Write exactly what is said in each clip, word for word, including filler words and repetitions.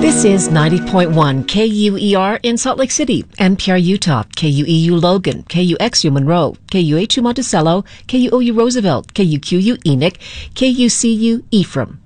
This is ninety point one K U E R in Salt Lake City, N P R Utah, K U E U Logan, K U X U Monroe, K U H U Monticello, K U O U Roosevelt, K U Q U Enoch, K U C U Ephraim.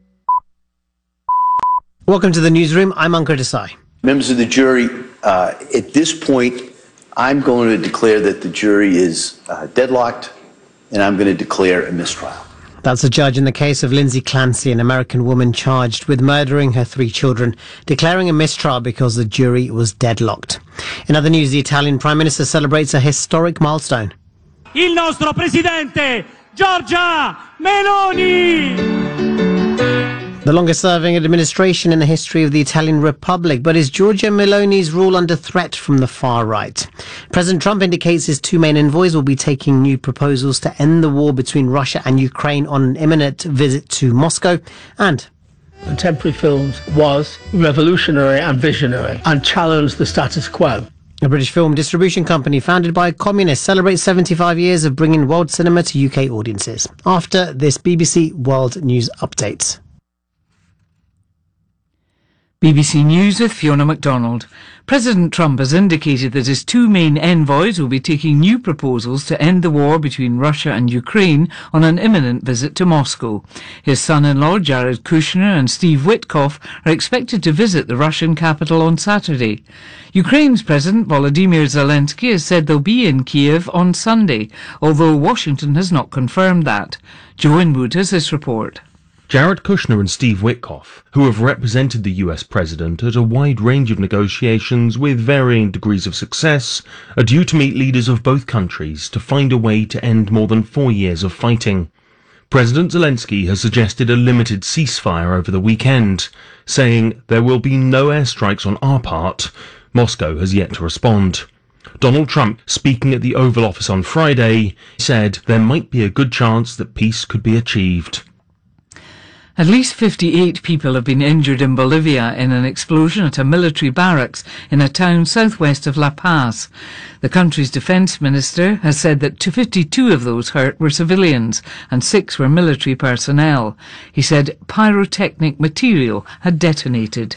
Welcome to the newsroom. I'm Ankur Desai. Members of the jury, uh, at this point, I'm going to declare that the jury is uh, deadlocked, and I'm going to declare a mistrial. That's a judge in the case of Lindsay Clancy, an American woman charged with murdering her three children, declaring a mistrial because the jury was deadlocked. In other news, the Italian Prime Minister celebrates a historic milestone. Il nostro presidente, Giorgia Meloni! The longest-serving administration in the history of the Italian Republic, but is Giorgia Meloni's rule under threat from the far right? President Trump indicates his two main envoys will be taking new proposals to end the war between Russia and Ukraine on an imminent visit to Moscow, and Contemporary Films was revolutionary and visionary and challenged the status quo. A British film distribution company founded by communists celebrates seventy-five years of bringing world cinema to U K audiences. After this B B C World News Update. B B C News with Fiona MacDonald. President Trump has indicated that his two main envoys will be taking new proposals to end the war between Russia and Ukraine on an imminent visit to Moscow. His son-in-law Jared Kushner and Steve Witkoff are expected to visit the Russian capital on Saturday. Ukraine's President Volodymyr Zelensky has said they'll be in Kiev on Sunday, although Washington has not confirmed that. Joan Wood has this report. Jared Kushner and Steve Witkoff, who have represented the U S president at a wide range of negotiations with varying degrees of success, are due to meet leaders of both countries to find a way to end more than four years of fighting. President Zelensky has suggested a limited ceasefire over the weekend, saying there will be no airstrikes on our part. Moscow has yet to respond. Donald Trump, speaking at the Oval Office on Friday, said there might be a good chance that peace could be achieved. At least fifty-eight people have been injured in Bolivia in an explosion at a military barracks in a town southwest of La Paz. The country's defence minister has said that fifty-two of those hurt were civilians and six were military personnel. He said pyrotechnic material had detonated.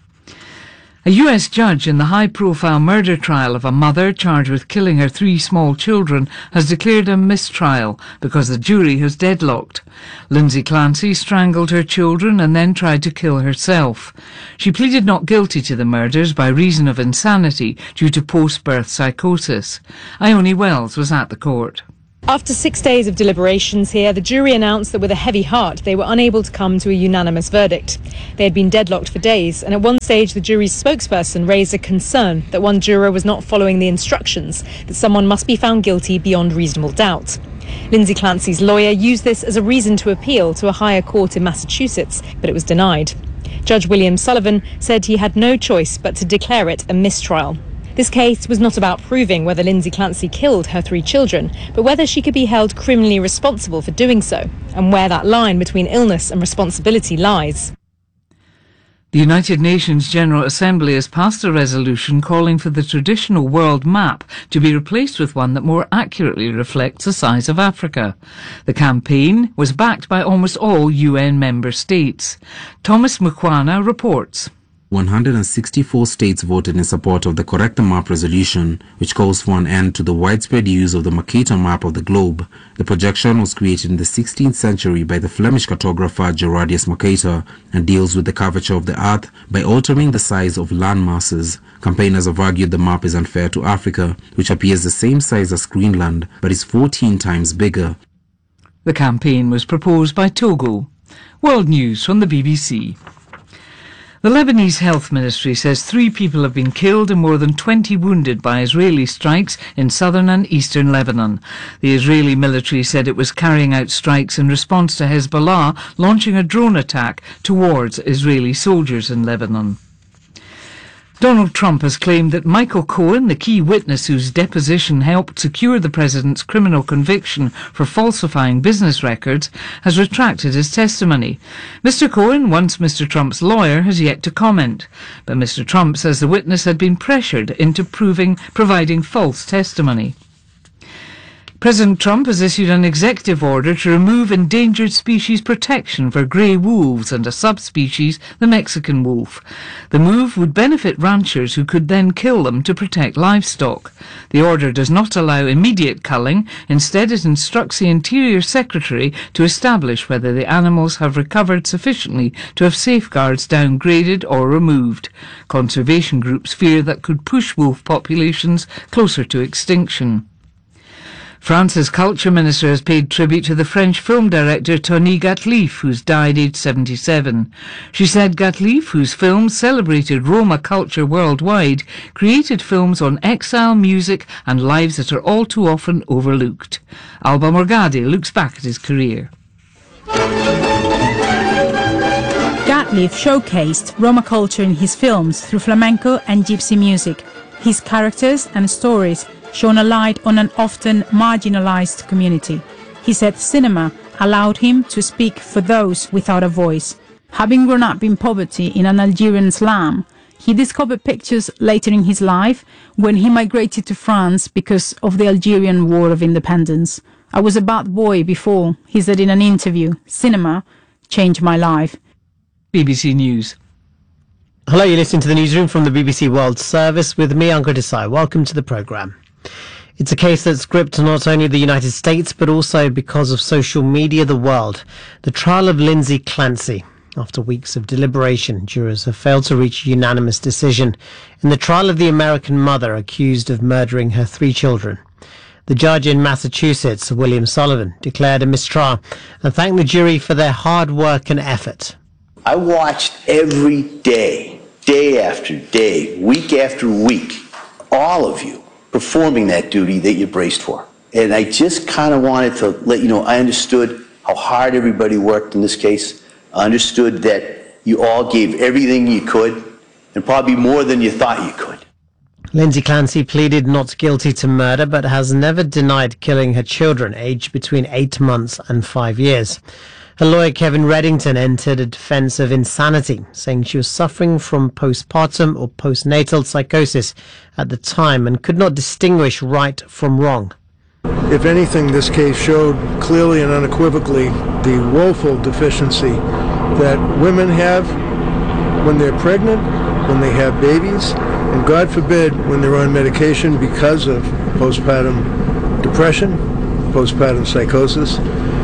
A U S judge in the high-profile murder trial of a mother charged with killing her three small children has declared a mistrial because the jury has deadlocked. Lindsay Clancy strangled her children and then tried to kill herself. She pleaded not guilty to the murders by reason of insanity due to post-birth psychosis. Ione Wells was at the court. After six days of deliberations here, the jury announced that with a heavy heart they were unable to come to a unanimous verdict. They had been deadlocked for days, and at one stage the jury's spokesperson raised a concern that one juror was not following the instructions, that someone must be found guilty beyond reasonable doubt. Lindsay Clancy's lawyer used this as a reason to appeal to a higher court in Massachusetts, but it was denied. Judge William Sullivan said he had no choice but to declare it a mistrial. This case was not about proving whether Lindsay Clancy killed her three children, but whether she could be held criminally responsible for doing so, and where that line between illness and responsibility lies. The United Nations General Assembly has passed a resolution calling for the traditional world map to be replaced with one that more accurately reflects the size of Africa. The campaign was backed by almost all U N member states. Thomas Mukwana reports. one hundred sixty-four states voted in support of the Correct the Map resolution, which calls for an end to the widespread use of the Mercator map of the globe. The projection was created in the sixteenth century by the Flemish cartographer Gerardus Mercator and deals with the curvature of the earth by altering the size of land masses. Campaigners have argued the map is unfair to Africa, which appears the same size as Greenland, but is fourteen times bigger. The campaign was proposed by Togo. World News from the B B C. The Lebanese Health Ministry says three people have been killed and more than twenty wounded by Israeli strikes in southern and eastern Lebanon. The Israeli military said it was carrying out strikes in response to Hezbollah launching a drone attack towards Israeli soldiers in Lebanon. Donald Trump has claimed that Michael Cohen, the key witness whose deposition helped secure the president's criminal conviction for falsifying business records, has retracted his testimony. Mister Cohen, once Mister Trump's lawyer, has yet to comment, but Mister Trump says the witness had been pressured into proving providing false testimony. President Trump has issued an executive order to remove endangered species protection for grey wolves and a subspecies, the Mexican wolf. The move would benefit ranchers who could then kill them to protect livestock. The order does not allow immediate culling. Instead, it instructs the Interior Secretary to establish whether the animals have recovered sufficiently to have safeguards downgraded or removed. Conservation groups fear that could push wolf populations closer to extinction. France's culture minister has paid tribute to the French film director Tony Gatliff, who's died aged seventy-seven. She said Gatliff, whose films celebrated Roma culture worldwide, created films on exile, music and lives that are all too often overlooked. Alba Morgade looks back at his career. Gatliff showcased Roma culture in his films through flamenco and gypsy music. His characters and stories shone a light on an often marginalized community. He said cinema allowed him to speak for those without a voice. Having grown up in poverty in an Algerian slum, he discovered pictures later in his life when he migrated to France because of the Algerian War of Independence. I was a bad boy before, he said in an interview. Cinema changed my life. B B C News. Hello, you're listening to the newsroom from the B B C World Service with me, Ankur Desai. Welcome to the programme. It's a case that's gripped not only the United States, but also, because of social media, the world. The trial of Lindsay Clancy. After weeks of deliberation, jurors have failed to reach a unanimous decision in the trial of the American mother accused of murdering her three children. The judge in Massachusetts, William Sullivan, declared a mistrial and thanked the jury for their hard work and effort. I watched every day, day after day, week after week, all of you performing that duty that you braced for. And I just kind of wanted to let you know, I understood how hard everybody worked in this case. I understood that you all gave everything you could, and probably more than you thought you could. Lindsay Clancy pleaded not guilty to murder, but has never denied killing her children, aged between eight months and five years. Her lawyer, Kevin Reddington, entered a defense of insanity, saying she was suffering from postpartum or postnatal psychosis at the time and could not distinguish right from wrong. If anything, this case showed clearly and unequivocally the woeful deficiency that women have when they're pregnant, when they have babies, and God forbid when they're on medication because of postpartum depression, postpartum psychosis.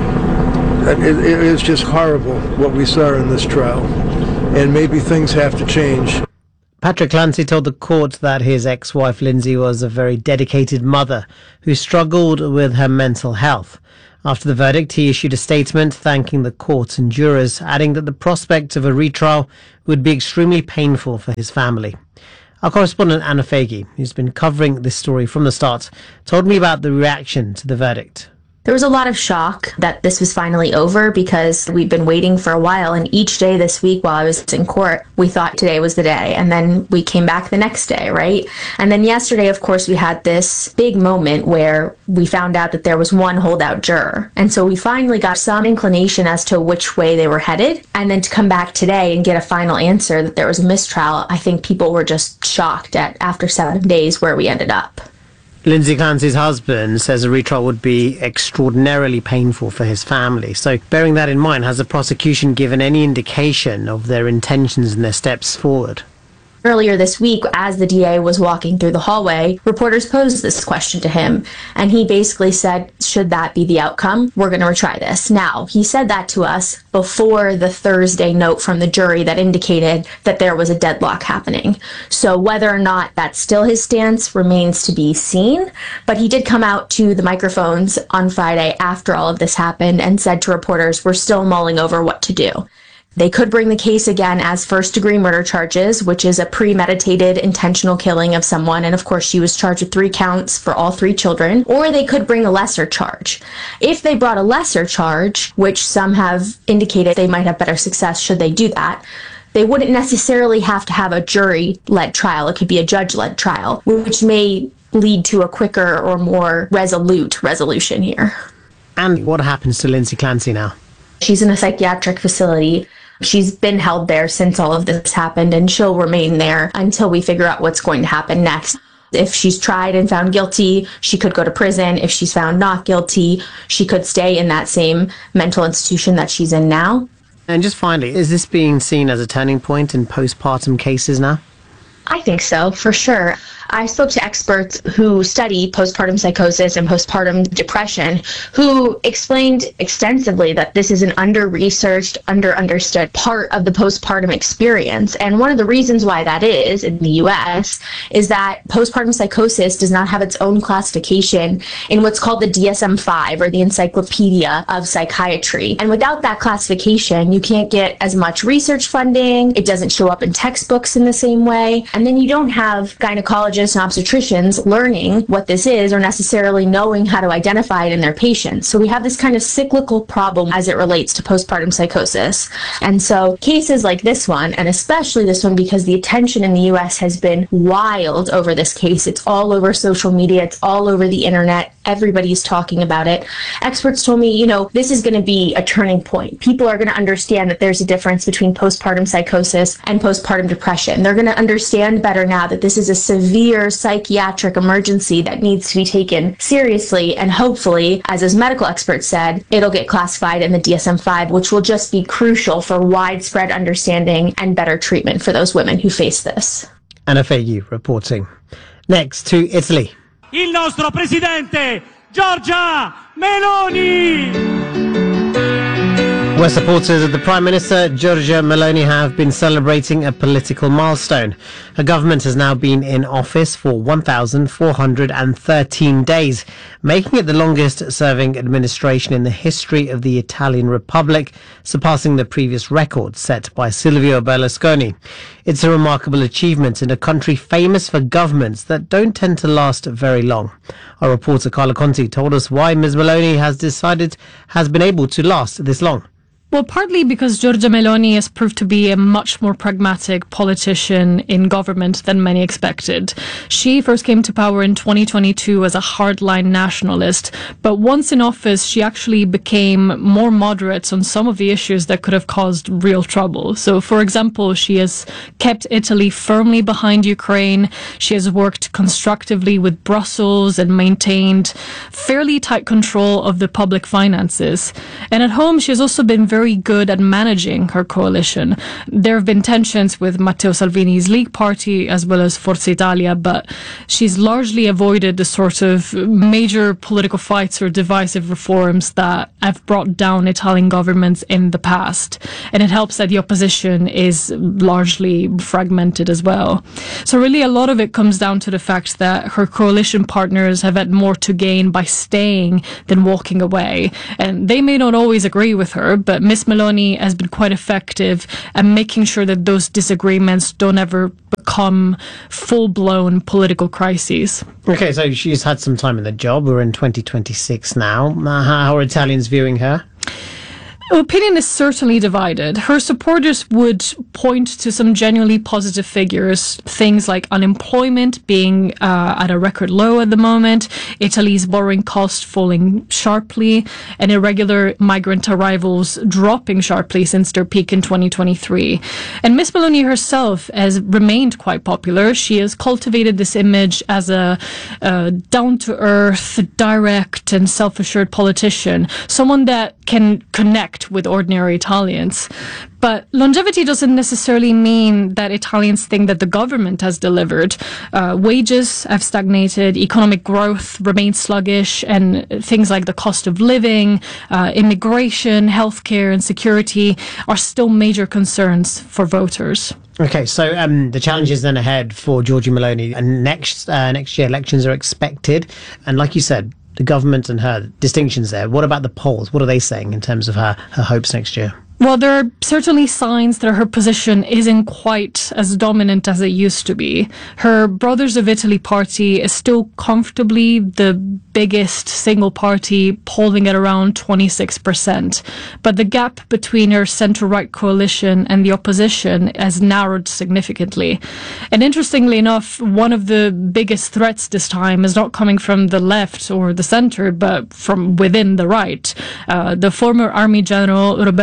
It, it is just horrible what we saw in this trial, and maybe things have to change. Patrick Clancy told the court that his ex-wife Lindsay was a very dedicated mother who struggled with her mental health. After the verdict, he issued a statement thanking the court and jurors, adding that the prospect of a retrial would be extremely painful for his family. Our correspondent Anna Fagey, who's been covering this story from the start, told me about the reaction to the verdict. There was a lot of shock that this was finally over because we'd been waiting for a while, and each day this week while I was in court, we thought today was the day, and then we came back the next day, right? And then yesterday, of course, we had this big moment where we found out that there was one holdout juror. And so we finally got some inclination as to which way they were headed, and then to come back today and get a final answer that there was a mistrial, I think people were just shocked at, after seven days, where we ended up. Lindsay Clancy's husband says a retrial would be extraordinarily painful for his family. So, bearing that in mind, has the prosecution given any indication of their intentions and their steps forward? Earlier this week, as the D A was walking through the hallway, reporters posed this question to him, and he basically said, should that be the outcome, we're going to retry this. Now, he said that to us before the Thursday note from the jury that indicated that there was a deadlock happening. So whether or not that's still his stance remains to be seen, but he did come out to the microphones on Friday after all of this happened and said to reporters, we're still mulling over what to do. They could bring the case again as first-degree murder charges, which is a premeditated, intentional killing of someone. And of course, she was charged with three counts for all three children. Or they could bring a lesser charge. If they brought a lesser charge, which some have indicated they might have better success should they do that, they wouldn't necessarily have to have a jury-led trial. It could be a judge-led trial, which may lead to a quicker or more resolute resolution here. And what happens to Lindsay Clancy now? She's in a psychiatric facility. She's been held there since all of this happened, and she'll remain there until we figure out what's going to happen next. If she's tried and found guilty, she could go to prison. If she's found not guilty, she could stay in that same mental institution that she's in now. And just finally, is this being seen as a turning point in postpartum cases now? I think so, for sure. I spoke to experts who study postpartum psychosis and postpartum depression who explained extensively that this is an under-researched, under-understood part of the postpartum experience. And one of the reasons why that is in the U S is that postpartum psychosis does not have its own classification in what's called the D S M five, or the Encyclopedia of Psychiatry. And without that classification, you can't get as much research funding, it doesn't show up in textbooks in the same way, and then you don't have gynecologists and obstetricians learning what this is or necessarily knowing how to identify it in their patients. So we have this kind of cyclical problem as it relates to postpartum psychosis. And so cases like this one, and especially this one because the attention in the U S has been wild over this case, it's all over social media, it's all over the internet, everybody's talking about it. Experts told me, you know, this is going to be a turning point. People are going to understand that there's a difference between postpartum psychosis and postpartum depression. They're going to understand better now that this is a severe psychiatric emergency that needs to be taken seriously, and hopefully, as his medical expert said, it'll get classified in the D S M five, which will just be crucial for widespread understanding and better treatment for those women who face this. Anna Fahey reporting. Next to Italy. Il nostro presidente Giorgia Meloni. Where supporters of the Prime Minister, Giorgia Meloni, have been celebrating a political milestone. Her government has now been in office for one thousand four hundred thirteen days, making it the longest-serving administration in the history of the Italian Republic, surpassing the previous record set by Silvio Berlusconi. It's a remarkable achievement in a country famous for governments that don't tend to last very long. Our reporter Carla Conti told us why Miz Meloni has decided has been able to last this long. Well, partly because Giorgia Meloni has proved to be a much more pragmatic politician in government than many expected. She first came to power in twenty twenty-two as a hardline nationalist, but once in office, she actually became more moderate on some of the issues that could have caused real trouble. So, for example, she has kept Italy firmly behind Ukraine. She has worked constructively with Brussels and maintained fairly tight control of the public finances. And at home, she has also been very very good at managing her coalition. There have been tensions with Matteo Salvini's League Party as well as Forza Italia, but she's largely avoided the sort of major political fights or divisive reforms that have brought down Italian governments in the past. And it helps that the opposition is largely fragmented as well. So really a lot of it comes down to the fact that her coalition partners have had more to gain by staying than walking away. And they may not always agree with her, but Miss Meloni has been quite effective at making sure that those disagreements don't ever become full-blown political crises. Okay, so she's had some time in the job. We're in twenty twenty-six now. Uh, how are Italians viewing her? Opinion is certainly divided. Her supporters would point to some genuinely positive figures, things like unemployment being uh, at a record low at the moment, Italy's borrowing cost falling sharply, and irregular migrant arrivals dropping sharply since their peak in twenty twenty-three. And Miss Meloni herself has remained quite popular. She has cultivated this image as a, a down-to-earth, direct, and self-assured politician, someone that can connect with ordinary Italians. But longevity doesn't necessarily mean that Italians think that the government has delivered. Uh, wages have stagnated, economic growth remains sluggish, and things like the cost of living, uh, immigration, healthcare, and security are still major concerns for voters. Okay, so um, the challenges then ahead for Giorgia Meloni, and next uh, next year elections are expected, and like you said, the government and her distinctions there. What about the polls? What are they saying in terms of her, her hopes next year? Well, there are certainly signs that her position isn't quite as dominant as it used to be. Her Brothers of Italy party is still comfortably the biggest single party, polling at around twenty-six percent. But the gap between her centre-right coalition and the opposition has narrowed significantly. And interestingly enough, one of the biggest threats this time is not coming from the left or the centre, but from within the right. Uh, the former Army General Roberto Varnacchi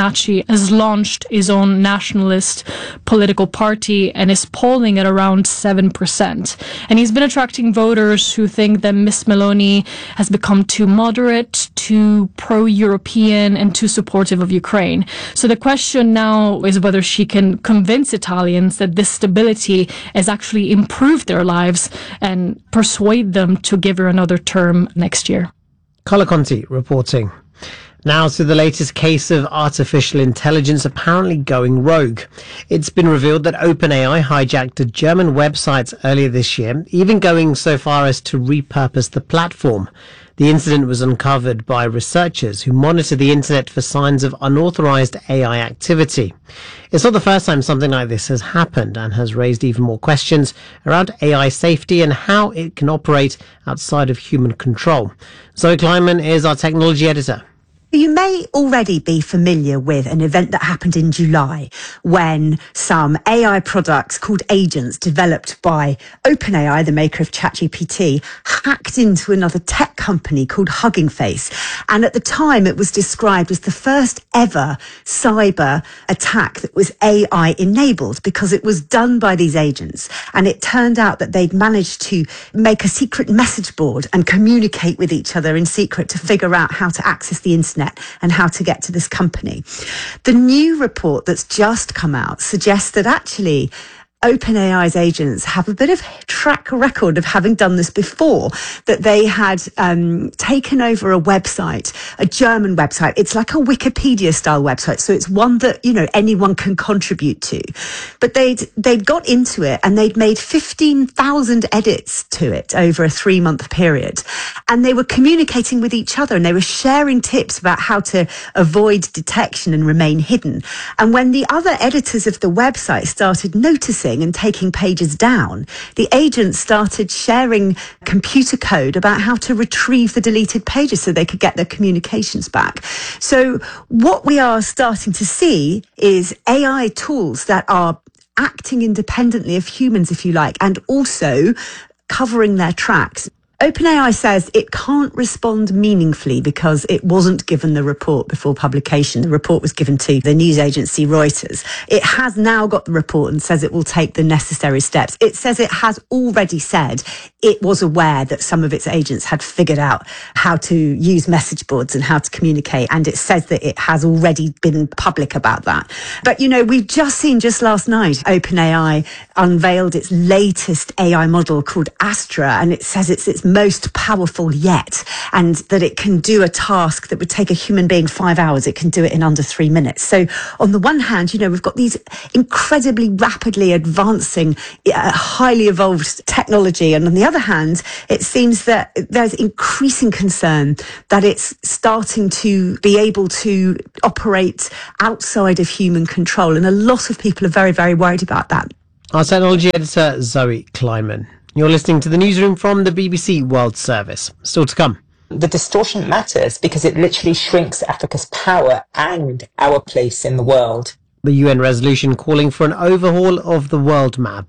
Nachi has launched his own nationalist political party and is polling at around seven percent. And he's been attracting voters who think that Miss Meloni has become too moderate, too pro-European, and too supportive of Ukraine. So the question now is whether she can convince Italians that this stability has actually improved their lives and persuade them to give her another term next year. Carla Conti reporting. Now to the latest case of artificial intelligence apparently going rogue. It's been revealed that OpenAI hijacked a German website earlier this year, even going so far as to repurpose the platform. The incident was uncovered by researchers who monitor the internet for signs of unauthorized A I activity. It's not the first time something like this has happened and has raised even more questions around A I safety and how it can operate outside of human control. Zoe Kleiman is our technology editor. You may already be familiar with an event that happened in July when some A I products called agents developed by OpenAI, the maker of ChatGPT, hacked into another tech company called Hugging Face. And at the time, it was described as the first ever cyber attack that was A I enabled because it was done by these agents. And it turned out that they'd managed to make a secret message board and communicate with each other in secret to figure out how to access the internet and how to get to this company. The new report that's just come out suggests that actually OpenAI's agents have a bit of track record of having done this before, that they had um, taken over a website, a German website. It's like a Wikipedia style website. So it's one that, you know, anyone can contribute to. But they'd, they'd got into it and they'd made fifteen thousand edits to it over a three month period. And they were communicating with each other and they were sharing tips about how to avoid detection and remain hidden. And when the other editors of the website started noticing and taking pages down, the agents started sharing computer code about how to retrieve the deleted pages so they could get their communications back. So what we are starting to see is A I tools that are acting independently of humans, if you like, and also covering their tracks. OpenAI says it can't respond meaningfully because it wasn't given the report before publication. The report was given to the news agency Reuters. It has now got the report and says it will take the necessary steps. It says it has already said it was aware that some of its agents had figured out how to use message boards and how to communicate. And it says that it has already been public about that. But, you know, we've just seen just last night, OpenAI unveiled its latest A I model called Astra, and it says it's its most powerful yet, and that it can do a task that would take a human being five hours. It can do it in under three minutes. So on the one hand, you know, we've got these incredibly rapidly advancing, uh, highly evolved technology. And on the other hand, it seems that there's increasing concern that it's starting to be able to operate outside of human control. And a lot of people are very, very worried about that. Our technology editor, Zoe Kleiman. You're listening to the newsroom from the B B C World Service. Still to come. The distortion matters because it literally shrinks Africa's power and our place in the world. The U N resolution calling for an overhaul of the world map.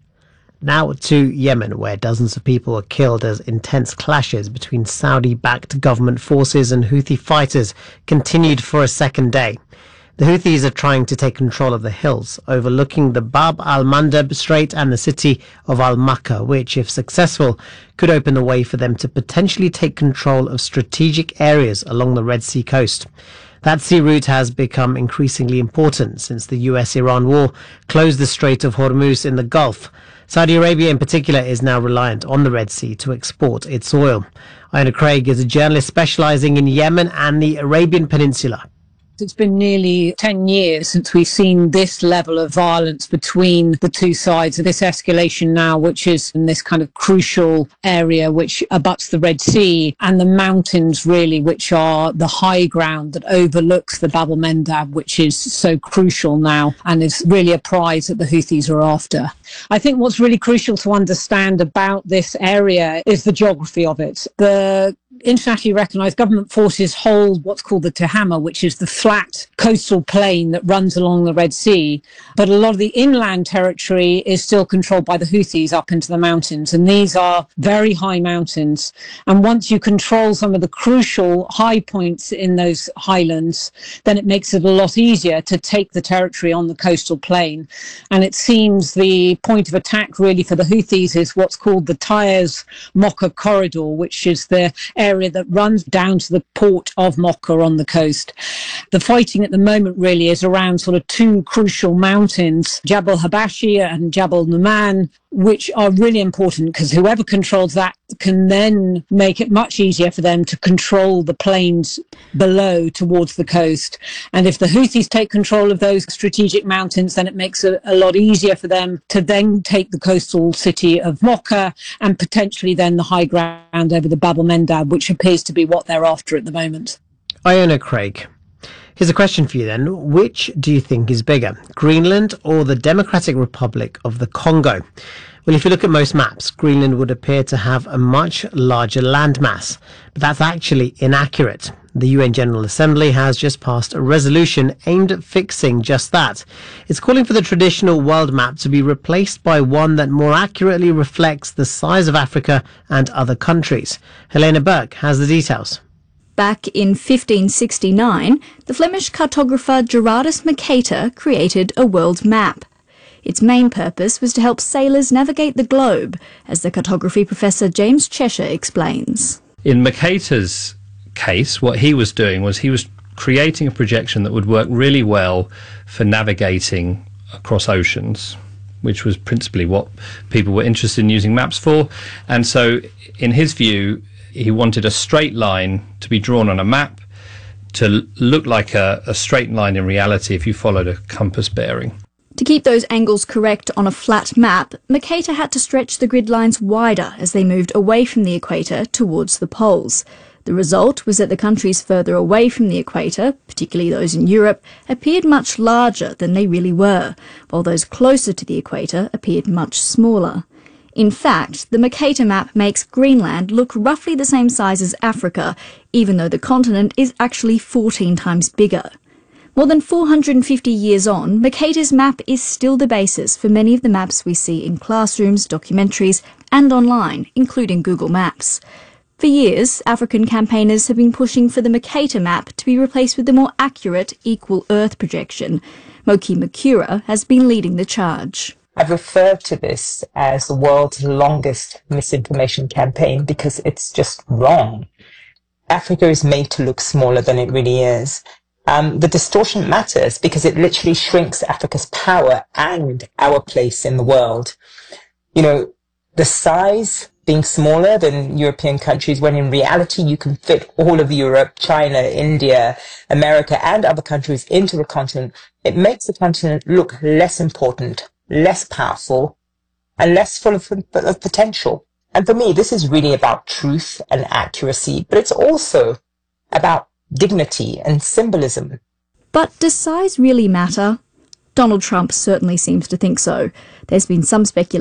Now to Yemen, where dozens of people were killed as intense clashes between Saudi-backed government forces and Houthi fighters continued for a second day. The Houthis are trying to take control of the hills overlooking the Bab al-Mandeb Strait and the city of Al-Makka, which, if successful, could open the way for them to potentially take control of strategic areas along the Red Sea coast. That sea route has become increasingly important since the U S Iran war closed the Strait of Hormuz in the Gulf. Saudi Arabia in particular is now reliant on the Red Sea to export its oil. Iona Craig is a journalist specialising in Yemen and the Arabian Peninsula. It's been nearly ten years since we've seen this level of violence between the two sides, this escalation now, which is in this kind of crucial area which abuts the Red Sea and the mountains, really, which are the high ground that overlooks the Bab al-Mandeb, which is so crucial now and is really a prize that the Houthis are after. I think what's really crucial to understand about this area is the geography of it. The internationally recognised government forces hold what's called the Tehama, which is the flat coastal plain that runs along the Red Sea. But a lot of the inland territory is still controlled by the Houthis up into the mountains. And these are very high mountains. And once you control some of the crucial high points in those highlands, then it makes it a lot easier to take the territory on the coastal plain. And it seems the point of attack really for the Houthis is what's called the Taiz-Mocha corridor, which is the area that runs down to the port of Mocha on the coast. The fighting at the moment really is around sort of two crucial mountains, Jabal Habashi and Jabal Numan, which are really important because whoever controls that can then make it much easier for them to control the plains below towards the coast. And if the Houthis take control of those strategic mountains, then it makes it a lot easier for them to then take the coastal city of Mocha and potentially then the high ground over the Bab el-Mandab, which appears to be what they're after at the moment. Iona Craig. Here's a question for you then. Which do you think is bigger, Greenland or the Democratic Republic of the Congo? Well, if you look at most maps, Greenland would appear to have a much larger landmass, but that's actually inaccurate. The U N General Assembly has just passed a resolution aimed at fixing just that. It's calling for the traditional world map to be replaced by one that more accurately reflects the size of Africa and other countries. Helena Burke has the details. Back in fifteen sixty-nine, the Flemish cartographer Gerardus Mercator created a world map. Its main purpose was to help sailors navigate the globe, as the cartography professor James Cheshire explains. In Mercator's case, what he was doing was he was creating a projection that would work really well for navigating across oceans, which was principally what people were interested in using maps for. And so, in his view, he wanted a straight line to be drawn on a map to look like a, a straight line in reality if you followed a compass bearing. To keep those angles correct on a flat map, Mercator had to stretch the grid lines wider as they moved away from the equator towards the poles. The result was that the countries further away from the equator, particularly those in Europe, appeared much larger than they really were, while those closer to the equator appeared much smaller. In fact, the Mercator map makes Greenland look roughly the same size as Africa, even though the continent is actually fourteen times bigger. More than four hundred fifty years on, Mercator's map is still the basis for many of the maps we see in classrooms, documentaries, and online, including Google Maps. For years, African campaigners have been pushing for the Mercator map to be replaced with the more accurate Equal Earth projection. Moki Makura has been leading the charge. I've referred to this as the world's longest misinformation campaign because it's just wrong. Africa is made to look smaller than it really is. Um, the distortion matters because it literally shrinks Africa's power and our place in the world. You know, the size being smaller than European countries, when in reality you can fit all of Europe, China, India, America, and other countries into the continent, it makes the continent look less important, less powerful, and less full of, of potential. And for me, this is really about truth and accuracy, but it's also about dignity and symbolism. But does size really matter? Donald Trump certainly seems to think so. There's been some speculation